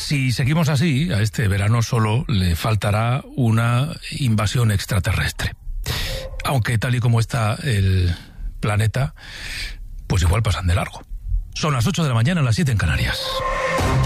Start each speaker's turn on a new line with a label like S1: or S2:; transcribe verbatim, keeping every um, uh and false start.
S1: Si seguimos así, a este verano solo le faltará una invasión extraterrestre. Aunque tal y como está el planeta, pues igual pasan de largo. Son las ocho de la mañana, las siete en Canarias.